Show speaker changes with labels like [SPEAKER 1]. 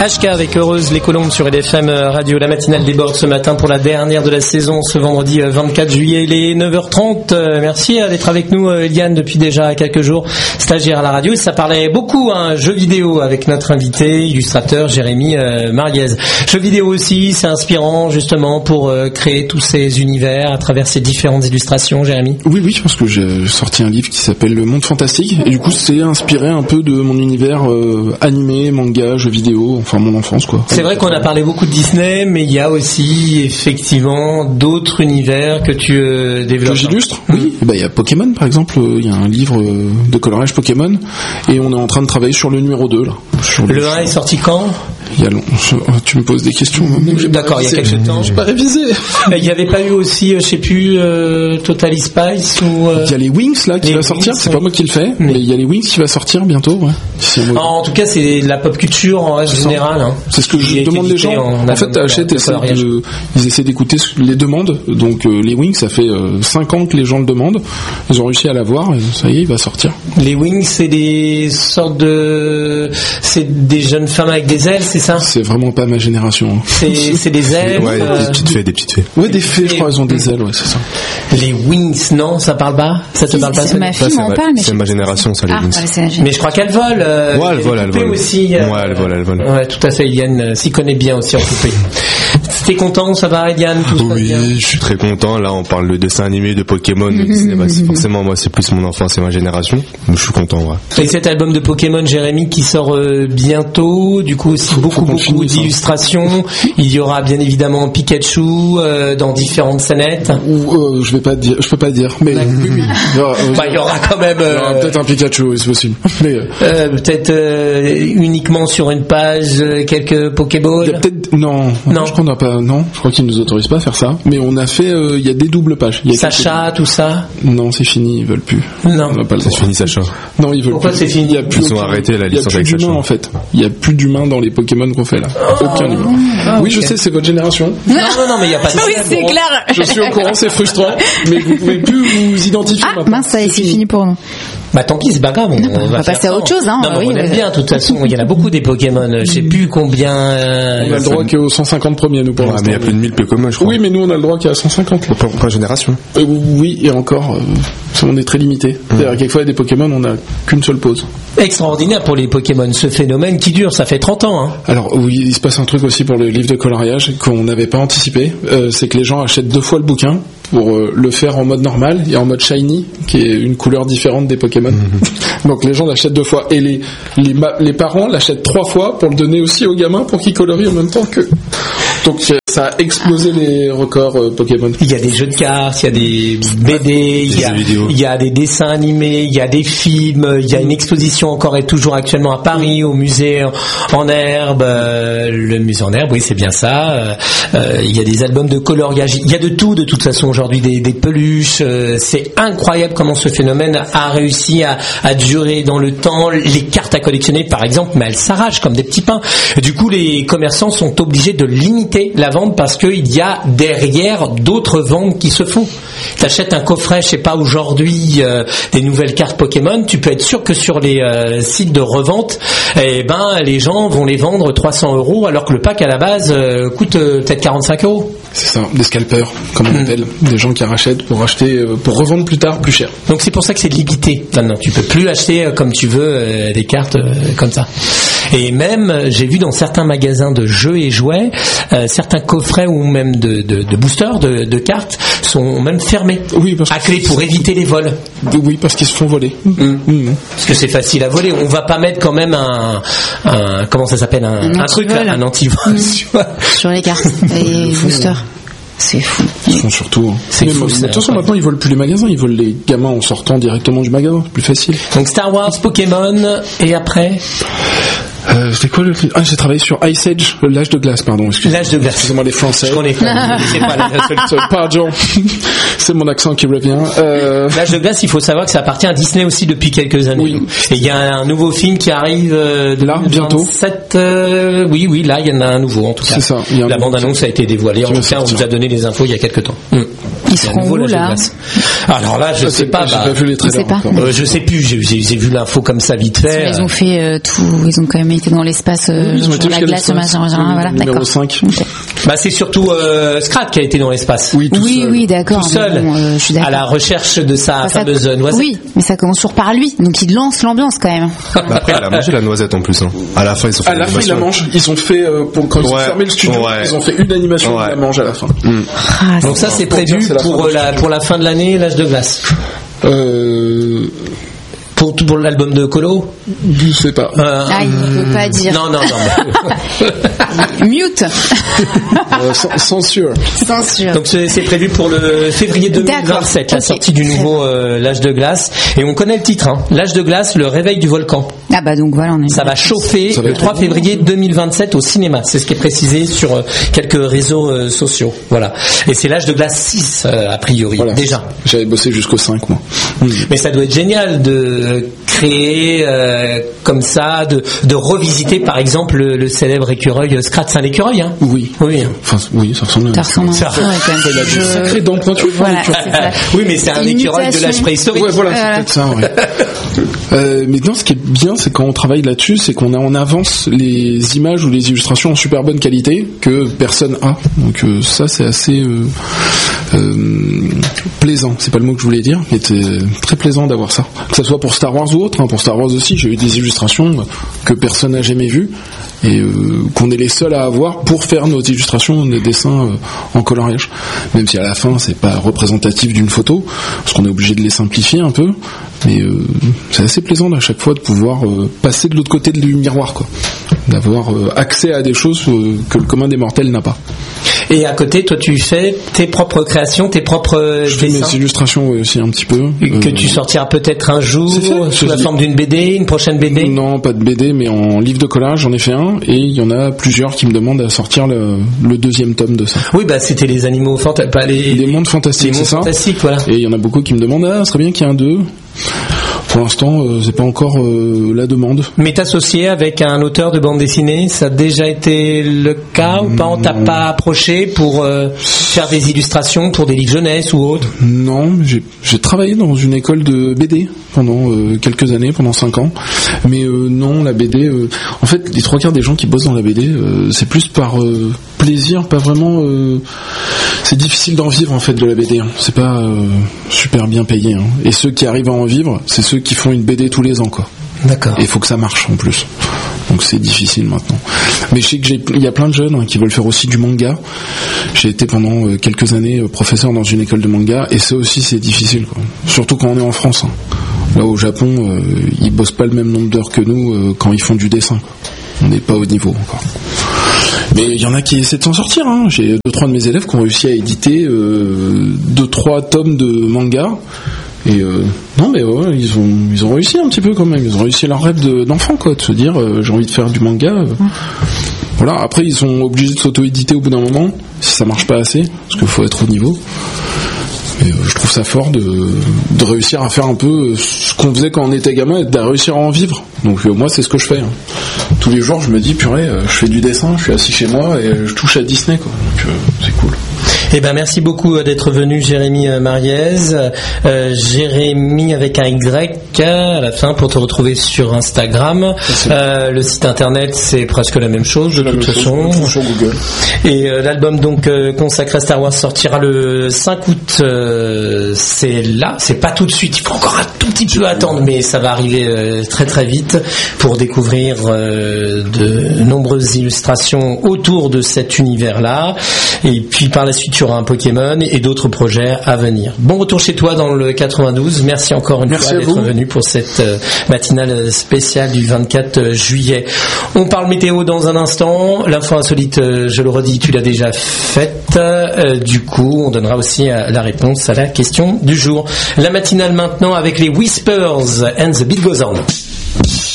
[SPEAKER 1] HK avec Heureuse les Colombes sur EDFM Radio. La matinale déborde ce matin pour la dernière de la saison, ce vendredi 24 juillet, il est 9h30. Merci d'être avec nous, Eliane, depuis déjà quelques jours, stagiaire à la radio. Et ça parlait beaucoup, jeux vidéo avec notre invité, illustrateur Jérémy Mariez. Jeux vidéo aussi, c'est inspirant justement pour créer tous ces univers à travers ces différentes illustrations, Jérémy.
[SPEAKER 2] Oui, parce que j'ai sorti un livre qui s'appelle Le Monde Fantastique. Et du coup, c'est inspiré un peu de mon univers animé, manga, jeux vidéo, enfin mon enfance quoi.
[SPEAKER 1] C'est vrai qu'on a parlé beaucoup de Disney, mais il y a aussi effectivement d'autres univers que tu développes.
[SPEAKER 2] Que j'illustre. Oui, il y a Pokémon par exemple, il y a un livre de coloriage Pokémon et on est en train de travailler sur le numéro 2 là.
[SPEAKER 1] Le 1 est sorti quand ?
[SPEAKER 2] Il y a tu me poses des questions.
[SPEAKER 1] D'accord, il y a quelques temps.
[SPEAKER 2] J'ai pas révisé.
[SPEAKER 1] Il n'y avait pas eu aussi, je sais plus, Total Spice ou.
[SPEAKER 2] Il y a les Wings là qui va sortir. C'est pas moi qui le fais, mais il y a les Wings qui va sortir bientôt. Ouais.
[SPEAKER 1] En tout cas, c'est de la pop culture en règle générale.
[SPEAKER 2] C'est ce que je demande les gens. En fait, t'achètes, ils essaient d'écouter les demandes. Donc les Wings, ça fait 5 ans que les gens le demandent. Ils ont réussi à l'avoir et ça y est, il va sortir.
[SPEAKER 1] Les Wings, c'est des sortes c'est des jeunes femmes avec des ailes, c'est ça ?
[SPEAKER 2] C'est vraiment pas ma génération.
[SPEAKER 1] C'est des ailes.
[SPEAKER 3] Ouais, des petites fées.
[SPEAKER 2] Ouais, des fées, je crois, elles ont des ailes, ouais, c'est ça.
[SPEAKER 1] Les Wings, non, ça parle pas ? Ça te parle pas ?
[SPEAKER 4] Ma fille m'en parle, mais
[SPEAKER 3] c'est ma génération, ça, les Wings.
[SPEAKER 1] Mais je crois qu'elle vole.
[SPEAKER 3] Ouais, elle vole
[SPEAKER 1] aussi.
[SPEAKER 3] Ouais, elle vole.
[SPEAKER 1] Ouais, tout à fait. Eliane s'y connaît bien aussi en poupée. T'es content, ça va, Eliane ?
[SPEAKER 3] Oui, je suis très content. Là, on parle de dessin animé, de Pokémon, de Disney. Forcément, moi, c'est plus mon enfance et ma génération. Donc, je suis content, ouais.
[SPEAKER 1] Et cet album de Pokémon, Jérémy, qui sort bientôt, du coup, aussi beaucoup d'illustrations. Il y aura bien évidemment Pikachu dans différentes scénettes.
[SPEAKER 2] Je peux pas dire, mais
[SPEAKER 1] il y aura quand même.
[SPEAKER 2] Peut-être un Pikachu, oui, c'est possible. Mais
[SPEAKER 1] peut-être uniquement sur une page quelques Pokéballs.
[SPEAKER 2] Il y a peut-être non. Je crois qu'on n'a pas. Non, je crois qu'ils nous autorisent pas à faire ça. Mais on a fait. Il y a des doubles pages.
[SPEAKER 1] Sacha, tout ça.
[SPEAKER 2] Non, c'est fini. Ils veulent plus.
[SPEAKER 1] Non.
[SPEAKER 3] C'est fini, Sacha.
[SPEAKER 2] Non, ils veulent.
[SPEAKER 1] Pourquoi
[SPEAKER 2] plus.
[SPEAKER 1] C'est fini ?
[SPEAKER 3] Ils ont arrêté la licence avec Sacha.
[SPEAKER 2] Il y a plus d'humains en fait. Il y a plus d'humains dans les Pokémon qu'on fait là. Aucun humain. Oui, je sais, c'est votre génération.
[SPEAKER 1] Non, mais il y a pas de.
[SPEAKER 4] Oui, c'est clair.
[SPEAKER 2] Je suis au courant, c'est frustrant, mais vous pouvez plus vous identifier.
[SPEAKER 4] Ah mince, ça y est, c'est fini pour nous.
[SPEAKER 1] Bah tant pis, c'est pas grave.
[SPEAKER 4] On va passer à autre chose.
[SPEAKER 1] Non, mais on aime bien. De toute façon, il y en a beaucoup des Pokémon. Je sais plus combien.
[SPEAKER 2] On a le droit qu'aux 150 premiers, nous pour l'instant.
[SPEAKER 3] Mais il y a plus de 1000 Pokémon, je crois.
[SPEAKER 2] Oui, mais nous on a le droit qu'à 150
[SPEAKER 3] par génération.
[SPEAKER 2] Oui, et encore, on est très limité. C'est-à-dire quelquefois il y a des Pokémon, on n'a qu'une seule pause.
[SPEAKER 1] Extraordinaire pour les Pokémon, ce phénomène qui dure, ça fait 30 ans.
[SPEAKER 2] Alors oui, il se passe un truc aussi pour le livre de coloriage qu'on n'avait pas anticipé, c'est que les gens achètent 2 fois le bouquin pour le faire en mode normal et en mode shiny, qui est une couleur différente des Pokémon. Donc les gens l'achètent 2 fois et les parents l'achètent 3 fois pour le donner aussi aux gamins pour qu'ils colorient en même temps que. Donc ça a explosé les records Pokémon.
[SPEAKER 1] Il y a des jeux de cartes, il y a des BD, il y a des dessins animés, il y a des films, il y a une exposition encore et toujours actuellement à Paris au musée en herbe, le musée en herbe, oui c'est bien ça. Il y a des albums de coloriage, il y a de tout de toute façon aujourd'hui, des peluches. C'est incroyable comment ce phénomène a réussi à durer dans le temps. Les cartes à collectionner par exemple, mais elles s'arrachent comme des petits pains. Du coup les commerçants sont obligés de limiter la vente parce qu'il y a derrière d'autres ventes qui se font. T'achètes un coffret, je sais pas aujourd'hui, des nouvelles cartes Pokémon, tu peux être sûr que sur les sites de revente, les gens vont les vendre 300 € alors que le pack à la base coûte peut-être 45 €.
[SPEAKER 2] C'est ça, des scalpers, comme on appelle, des gens qui rachètent pour acheter, pour revendre plus tard plus cher.
[SPEAKER 1] Donc c'est pour ça que c'est limité. Maintenant, tu peux plus acheter comme tu veux des cartes comme ça. Et même, j'ai vu dans certains magasins de jeux et jouets, certains coffrets ou même de boosters de cartes sont même fermés.
[SPEAKER 2] Oui, parce
[SPEAKER 1] à clé pour éviter les vols.
[SPEAKER 2] Oui, parce qu'ils se font voler.
[SPEAKER 1] Parce que c'est facile à voler. On va pas mettre quand même un comment ça s'appelle, un truc là, un antivol
[SPEAKER 4] sur les cartes et boosters. C'est fou.
[SPEAKER 2] Ils font surtout.
[SPEAKER 1] C'est fou.
[SPEAKER 2] De toute façon, maintenant, ils volent plus les magasins, ils volent les gamins en sortant directement du magasin. C'est plus facile.
[SPEAKER 1] Donc Star Wars, Pokémon, et après
[SPEAKER 2] c'était quoi le truc ? J'ai travaillé sur Ice Age, l'âge de glace, pardon.
[SPEAKER 1] L'âge de glace.
[SPEAKER 2] Excusez-moi les Français.
[SPEAKER 1] Je connais pas. C'est pas la seule.
[SPEAKER 2] Pardon. C'est mon accent qui revient.
[SPEAKER 1] L'âge de glace, il faut savoir que ça appartient à Disney aussi depuis quelques années.
[SPEAKER 2] Oui.
[SPEAKER 1] Et il y a un nouveau film qui arrive
[SPEAKER 2] là bientôt.
[SPEAKER 1] Oui, là il y en a un nouveau en tout cas.
[SPEAKER 2] C'est ça.
[SPEAKER 1] La bande-annonce a été dévoilée. En tout cas, on vous a donné les infos il y a quelques temps.
[SPEAKER 4] Ils seront où là?
[SPEAKER 1] Alors là, je sais pas.
[SPEAKER 2] J'ai pas vu les trailers.
[SPEAKER 1] Je sais plus. J'ai vu l'info comme ça vite fait.
[SPEAKER 4] Ils ont fait tout. Ils ont quand même été dans l'espace.
[SPEAKER 2] Ils ont été
[SPEAKER 4] la glace, voilà.
[SPEAKER 2] Numéro 5.
[SPEAKER 4] Okay.
[SPEAKER 1] Bah c'est surtout Scrat qui a été dans l'espace.
[SPEAKER 2] Oui,
[SPEAKER 4] d'accord.
[SPEAKER 1] Tout seul.
[SPEAKER 4] Bon, je suis d'accord.
[SPEAKER 1] À la recherche de sa fameuse noisette.
[SPEAKER 4] Oui, mais ça commence toujours par lui. Donc il lance l'ambiance quand même.
[SPEAKER 3] Après, elle a mangé la noisette en plus. Hein. À la fin, ils ont fait.
[SPEAKER 2] À la fin, ils la mangent. Ils ont fait quand ils ont fermé le studio. Ils ont fait une animation de la mange à la fin.
[SPEAKER 1] Donc ça, c'est prévu pour la fin de l'année, l'âge de glace. Pour l'album de Colo?
[SPEAKER 2] Je sais pas.
[SPEAKER 4] Il ne peut pas dire.
[SPEAKER 1] Non.
[SPEAKER 4] Mute.
[SPEAKER 2] Censure.
[SPEAKER 1] Donc c'est prévu pour le février 2027, la sortie du nouveau l'âge de glace. Et on connaît le titre, hein. L'âge de glace, le réveil du volcan.
[SPEAKER 4] Ah bah donc voilà,
[SPEAKER 1] ça va chauffer le 3 février 2027 au cinéma. C'est ce qui est précisé sur quelques réseaux sociaux. Voilà. Et c'est l'âge de glace 6 a priori, voilà. Déjà.
[SPEAKER 2] J'avais bossé jusqu'au 5 moi.
[SPEAKER 1] Mais ça doit être génial de créer comme ça, de revisiter par exemple le célèbre écureuil Scrat. C'est un écureuil, hein?
[SPEAKER 2] Oui.
[SPEAKER 1] Enfin,
[SPEAKER 2] oui, ça ressemble à
[SPEAKER 4] ça.
[SPEAKER 2] Il a des sacrés dents pointues.
[SPEAKER 4] Voilà, c'est ça.
[SPEAKER 1] Oui, mais c'est un écureuil de l'âge préhistorique.
[SPEAKER 2] Ouais, voilà, c'est peut-être ça, ouais. Mais non, ce qui est bien, c'est quand on travaille là-dessus, c'est qu'on a en avance les images ou les illustrations en super bonne qualité que personne a. Donc ça, c'est assez plaisant. C'est pas le mot que je voulais dire, mais c'est très plaisant d'avoir ça. Que ça soit pour Star Wars ou autre. Hein. Pour Star Wars aussi, j'ai eu des illustrations que personne n'a jamais vues et qu'on est les seuls à avoir pour faire nos illustrations, nos dessins en coloriage. Même si à la fin, c'est pas représentatif d'une photo, parce qu'on est obligé de les simplifier un peu. Mais c'est assez plaisant à chaque fois de pouvoir passer de l'autre côté du miroir, quoi. D'avoir accès à des choses que le commun des mortels n'a pas.
[SPEAKER 1] Et à côté, toi, tu fais tes propres créations, tes propres
[SPEAKER 2] je fais
[SPEAKER 1] dessins.
[SPEAKER 2] Mes illustrations aussi un petit peu.
[SPEAKER 1] Que tu sortiras peut-être un jour sous la forme d'une BD, une prochaine BD.
[SPEAKER 2] Non, pas de BD, mais en livre de collage, j'en ai fait un, et il y en a plusieurs qui me demandent à sortir le deuxième tome de ça.
[SPEAKER 1] Oui, bah c'était les animaux fantastiques, pas
[SPEAKER 2] les mondes fantastiques, c'est ça.
[SPEAKER 1] Fantastiques, voilà.
[SPEAKER 2] Et il y en a beaucoup qui me demandent, ce serait bien qu'il y ait un 2. Pour l'instant, c'est pas encore la demande.
[SPEAKER 1] Mais t'associer avec un auteur de bande dessinée, ça a déjà été le cas ou pas? On t'a pas approché pour faire des illustrations pour des livres jeunesse ou autres?
[SPEAKER 2] Non, j'ai travaillé dans une école de BD pendant quelques années, pendant 5 ans. Mais non, la BD, en fait, les 3/4 des gens qui bossent dans la BD, c'est plus par plaisir, pas vraiment. C'est difficile d'en vivre en fait de la BD. Hein. C'est pas super bien payé. Hein. Et ceux qui arrivent à en vivre, c'est ceux qui font une BD tous les ans, quoi.
[SPEAKER 1] D'accord.
[SPEAKER 2] Et il faut que ça marche en plus. Donc c'est difficile maintenant. Mais je sais qu'il y a plein de jeunes qui veulent faire aussi du manga. J'ai été pendant quelques années professeur dans une école de manga, et ça aussi c'est difficile, quoi. Surtout quand on est en France. Hein. Là au Japon, ils bossent pas le même nombre d'heures que nous quand ils font du dessin. On n'est pas au niveau encore. Mais il y en a qui essaient de s'en sortir. Hein. J'ai 2-3 de mes élèves qui ont réussi à éditer 2-3 tomes de manga. Et non, mais ouais, ils ont réussi un petit peu quand même. Ils ont réussi leur rêve d'enfant, quoi, de se dire j'ai envie de faire du manga. Voilà. Après, ils sont obligés de s'auto-éditer au bout d'un moment si ça marche pas assez, parce qu'il faut être au niveau. Et je trouve ça fort de réussir à faire un peu ce qu'on faisait quand on était gamin, et de réussir à en vivre. Donc moi c'est ce que je fais. Hein. Tous les jours je me dis purée, je fais du dessin, je suis assis chez moi et je touche à Disney, quoi. Donc c'est cool.
[SPEAKER 1] Eh ben merci beaucoup d'être venu, Jérémy Mariez. Jérémy avec un Y à la fin, pour te retrouver sur Instagram. Le site internet c'est presque la même chose de toute façon.
[SPEAKER 2] Sur Google.
[SPEAKER 1] Et l'album donc consacré à Star Wars sortira le 5 août. C'est là, c'est pas tout de suite. Il faut encore un tout petit peu attendre, mais ça va arriver très très vite pour découvrir de nombreuses illustrations autour de cet univers-là. Et puis par la suite, il y aura un Pokémon et d'autres projets à venir. Bon retour chez toi dans le 92. Merci encore une fois d'être venu pour cette matinale spéciale du 24 juillet. On parle météo dans un instant. L'info insolite, je le redis, tu l'as déjà faite. Du coup, on donnera aussi la réponse à la question du jour. La matinale maintenant avec les Whispers and the Beat Goes On.